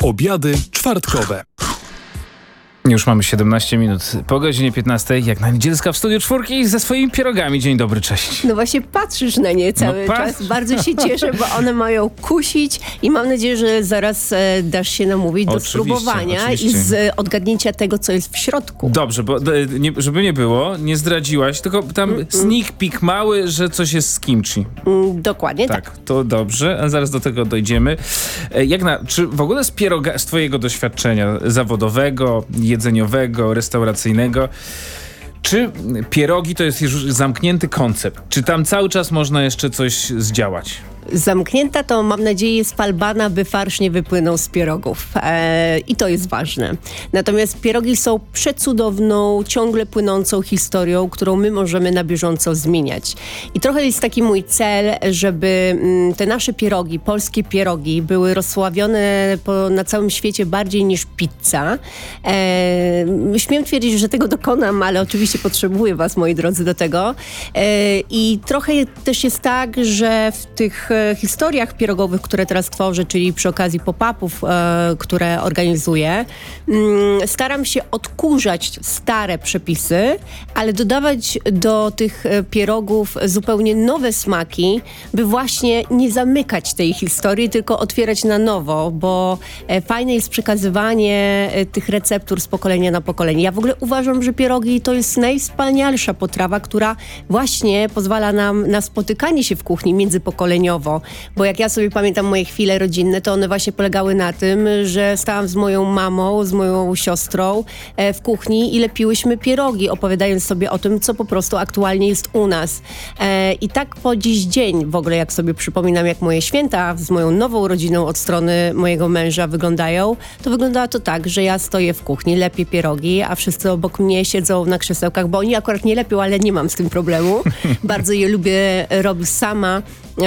Obiady czwartkowe. Już mamy 17 minut po godzinie 15, jak na Niedzielska w Studiu Czwórki ze swoimi pierogami. Dzień dobry, cześć. No właśnie patrzysz na nie cały czas. Bardzo się cieszę, bo one mają kusić i mam nadzieję, że zaraz dasz się namówić do spróbowania i z odgadnięcia tego, co jest w środku. Dobrze, bo żeby nie było, nie zdradziłaś, tylko tam sneak peek mały, że coś jest z kimchi. Dokładnie tak. To dobrze, a zaraz do tego dojdziemy. Czy w ogóle z twojego doświadczenia zawodowego, jedzeniowego, restauracyjnego, czy pierogi to jest już zamknięty koncept? Czy tam cały czas można jeszcze coś zdziałać? Zamknięta to, mam nadzieję, jest falbana, by farsz nie wypłynął z pierogów. I to jest ważne. Natomiast pierogi są przecudowną, ciągle płynącą historią, którą my możemy na bieżąco zmieniać. I trochę jest taki mój cel, żeby te nasze pierogi, polskie pierogi, były rozsławione na całym świecie bardziej niż pizza. Śmiem twierdzić, że tego dokonam, ale oczywiście potrzebuję was, moi drodzy, do tego. I trochę też jest tak, że w tych historiach pierogowych, które teraz tworzę, czyli przy okazji pop-upów, które organizuję, staram się odkurzać stare przepisy, ale dodawać do tych pierogów zupełnie nowe smaki, by właśnie nie zamykać tej historii, tylko otwierać na nowo, bo fajne jest przekazywanie tych receptur z pokolenia na pokolenie. Ja w ogóle uważam, że pierogi to jest najwspanialsza potrawa, która właśnie pozwala nam na spotykanie się w kuchni międzypokoleniowo. Bo jak ja sobie pamiętam moje chwile rodzinne, to one właśnie polegały na tym, że stałam z moją mamą, z moją siostrą w kuchni i lepiłyśmy pierogi, opowiadając sobie o tym, co po prostu aktualnie jest u nas. I tak po dziś dzień w ogóle, jak sobie przypominam, jak moje święta z moją nową rodziną od strony mojego męża wyglądają, to wygląda to tak, że ja stoję w kuchni, lepię pierogi, a wszyscy obok mnie siedzą na krzesełkach, bo oni akurat nie lepią, ale nie mam z tym problemu. Bardzo je lubię robić sama.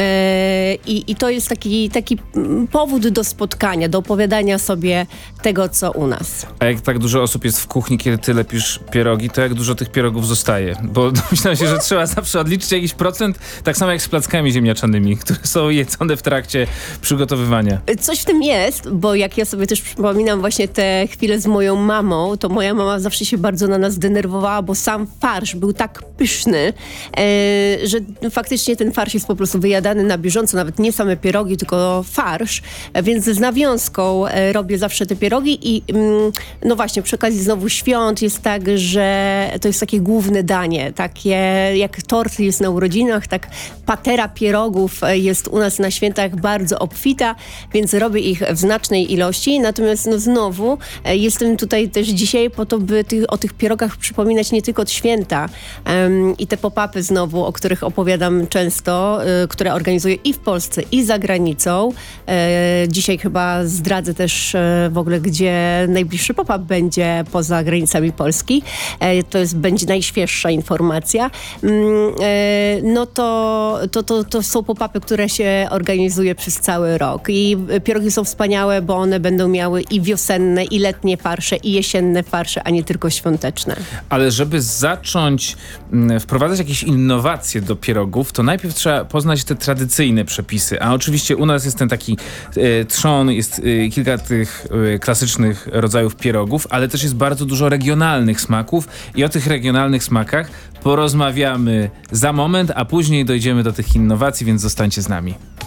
I to jest taki powód do spotkania, do opowiadania sobie tego, co u nas. A jak tak dużo osób jest w kuchni, kiedy ty lepisz pierogi, to jak dużo tych pierogów zostaje? Bo myślałem się, że trzeba zawsze odliczyć jakiś procent, tak samo jak z plackami ziemniaczanymi, które są jedzone w trakcie przygotowywania. Coś w tym jest, bo jak ja sobie też przypominam właśnie te chwile z moją mamą, to moja mama zawsze się bardzo na nas denerwowała, bo sam farsz był tak pyszny, że faktycznie ten farsz jest po prostu wyjadany na bieżąco, nawet nie same pierogi, tylko farsz, więc z nawiązką robię zawsze te pierogi i no właśnie przy okazji znowu świąt jest tak, że to jest takie główne danie, takie jak tort jest na urodzinach, tak patera pierogów jest u nas na świętach bardzo obfita, więc robię ich w znacznej ilości, natomiast no znowu jestem tutaj też dzisiaj po to, by o tych pierogach przypominać nie tylko od święta i te pop-upy znowu, o których opowiadam często, które organizuję i w Polsce, i za granicą. Dzisiaj chyba zdradzę też w ogóle, gdzie najbliższy pop-up będzie poza granicami Polski. Będzie najświeższa informacja. No to są pop-upy, które się organizuje przez cały rok. I pierogi są wspaniałe, bo one będą miały i wiosenne, i letnie farsze, i jesienne farsze, a nie tylko świąteczne. Ale żeby zacząć wprowadzać jakieś innowacje do pierogów, to najpierw trzeba poznać te tradycyjne przepisy, a oczywiście u nas jest ten taki trzon, jest kilka tych klasycznych rodzajów pierogów, ale też jest bardzo dużo regionalnych smaków i o tych regionalnych smakach porozmawiamy za moment, a później dojdziemy do tych innowacji, więc zostańcie z nami.